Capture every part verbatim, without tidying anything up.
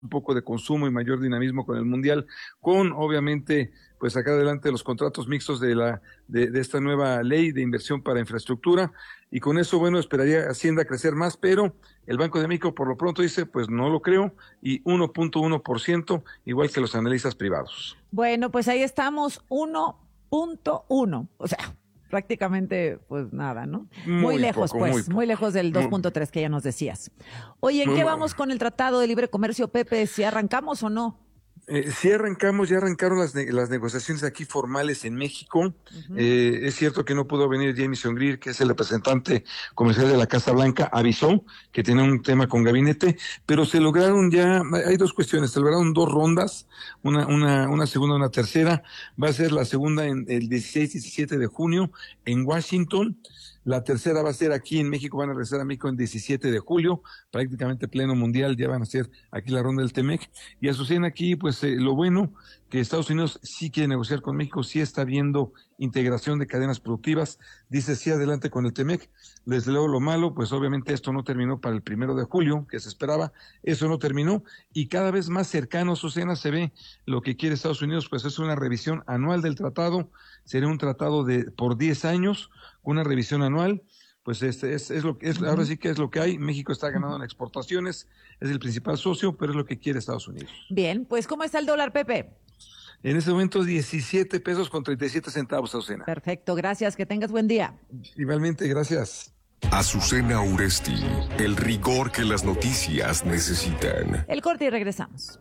un poco de consumo y mayor dinamismo con el Mundial, con obviamente pues sacar adelante los contratos mixtos de la de, de esta nueva ley de inversión para infraestructura, y con eso, bueno, esperaría Hacienda crecer más, pero el Banco de México por lo pronto dice, pues no lo creo, y uno punto uno por ciento, igual que los analistas privados. Bueno, pues ahí estamos, uno punto uno, o sea, prácticamente, pues nada, ¿no? Muy, muy lejos, poco, pues, muy, muy lejos del dos punto tres que ya nos decías. Oye, ¿en qué vamos con el Tratado de Libre Comercio, Pepe? ¿Si arrancamos o no? Eh, sí arrancamos, ya arrancaron las, ne- las negociaciones aquí formales en México. Uh-huh. Eh, es cierto que no pudo venir Jamieson Greer, que es el representante comercial de la Casa Blanca, avisó que tiene un tema con gabinete, pero se lograron ya, hay dos cuestiones, se lograron dos rondas, una, una, una segunda, una tercera. Va a ser la segunda en el dieciséis, diecisiete de junio en Washington. La tercera va a ser aquí en México, van a regresar a México en diecisiete de julio, prácticamente pleno mundial, ya van a hacer aquí la ronda del Temec. Y asocian aquí, pues, eh, lo bueno, que Estados Unidos sí quiere negociar con México, sí está viendo integración de cadenas productivas, dice sí adelante con el Temec. Desde luego lo malo, pues obviamente esto no terminó para el primero de julio, que se esperaba, eso no terminó, y cada vez más cercano, Susana, se ve lo que quiere Estados Unidos, pues es una revisión anual del tratado, sería un tratado de por diez años, una revisión anual. Pues este es, es lo que es, uh-huh. Ahora sí que es lo que hay. México está ganando en exportaciones, es el principal socio, pero es lo que quiere Estados Unidos. Bien, pues ¿cómo está el dólar, Pepe? En este momento diecisiete pesos con treinta y siete centavos, Azucena. Perfecto, gracias, que tengas buen día. Igualmente, gracias. Azucena Uresti, el rigor que las noticias necesitan. El corte y regresamos.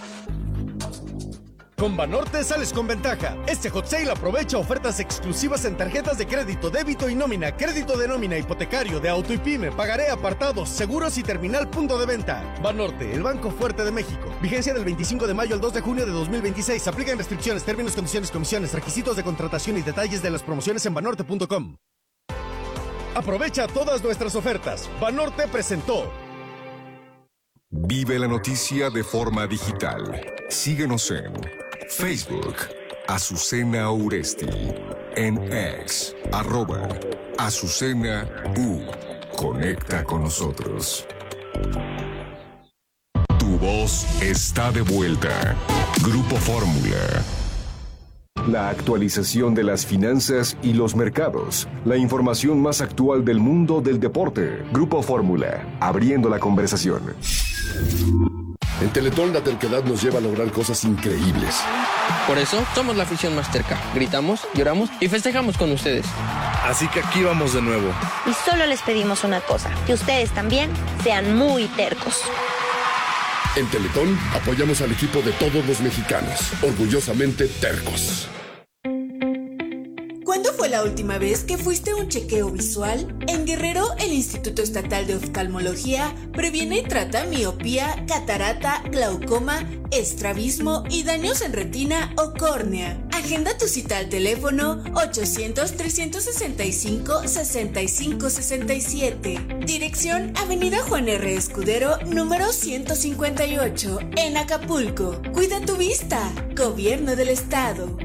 Con Banorte sales con ventaja. Este hot sale aprovecha ofertas exclusivas en tarjetas de crédito, débito y nómina, crédito de nómina, hipotecario, de auto y pyme, pagaré, apartados, seguros y terminal punto de venta. Banorte, el banco fuerte de México. Vigencia del veinticinco de mayo al dos de junio de dos mil veintiséis. Aplican restricciones, términos, condiciones, comisiones, requisitos de contratación y detalles de las promociones en banorte punto com. Aprovecha todas nuestras ofertas. Banorte presentó. Vive la noticia de forma digital. Síguenos en Facebook, Azucena Uresti, en X, arroba Azucena U. Conecta con nosotros. Tu voz está de vuelta. Grupo Fórmula. La actualización de las finanzas y los mercados. La información más actual del mundo del deporte. Grupo Fórmula, abriendo la conversación. En Teletón la terquedad nos lleva a lograr cosas increíbles. Por eso somos la afición más terca. Gritamos, lloramos y festejamos con ustedes. Así que aquí vamos de nuevo. Y solo les pedimos una cosa, que ustedes también sean muy tercos. En Teletón apoyamos al equipo de todos los mexicanos, orgullosamente tercos. ¿Cuándo fue la última vez que fuiste a un chequeo visual? En Guerrero, el Instituto Estatal de Oftalmología previene y trata miopía, catarata, glaucoma, estrabismo y daños en retina o córnea. Agenda tu cita al teléfono ochocientos, trescientos sesenta y cinco, sesenta y cinco sesenta y siete. Dirección Avenida Juan R. Escudero, número ciento cincuenta y ocho, en Acapulco. Cuida tu vista. Gobierno del Estado.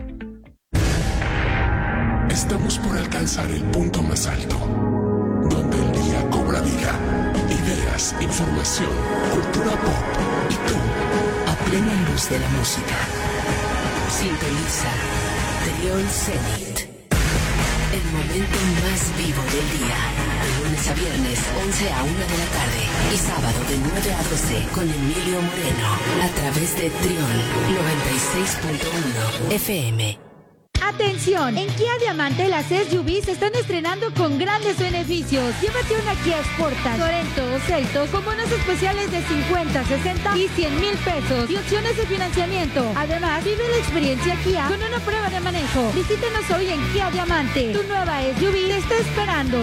Estamos por alcanzar el punto más alto, donde el día cobra vida, ideas, información, cultura pop y tú, a plena luz de la música. Sintoniza Trión Zenit, el momento más vivo del día, de lunes a viernes, once a una de la tarde, y sábado de nueve a doce, con Emilio Moreno, a través de Trión noventa y seis punto uno F M. ¡Atención! En Kia Diamante las S U Vs se están estrenando con grandes beneficios. Llévate una Kia Sportage, Sorento o Seltos con bonos especiales de cincuenta, sesenta y cien mil pesos y opciones de financiamiento. Además, vive la experiencia Kia con una prueba de manejo. Visítenos hoy en Kia Diamante. Tu nueva S U V te está esperando.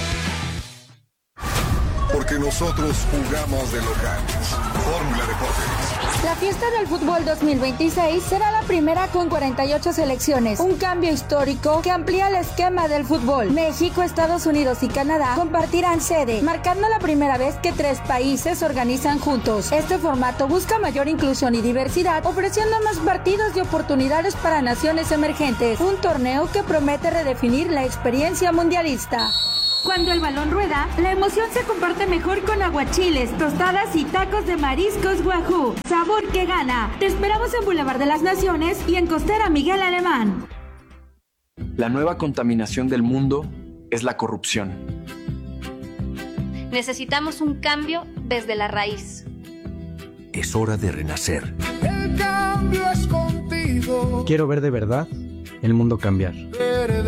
Porque nosotros jugamos de locales. Fórmula Deportes. La fiesta del fútbol dos mil veintiséis será la primera con cuarenta y ocho selecciones, un cambio histórico que amplía el esquema del fútbol. México, Estados Unidos y Canadá compartirán sede, marcando la primera vez que tres países organizan juntos. Este formato busca mayor inclusión y diversidad, ofreciendo más partidos y oportunidades para naciones emergentes. Un torneo que promete redefinir la experiencia mundialista. Cuando el balón rueda, la emoción se comparte mejor con aguachiles, tostadas y tacos de mariscos Wahoo. Sabor que gana. Te esperamos en Boulevard de las Naciones y en Costera Miguel Alemán. La nueva contaminación del mundo es la corrupción. Necesitamos un cambio desde la raíz. Es hora de renacer. El cambio es contigo. Quiero ver de verdad el mundo cambiar.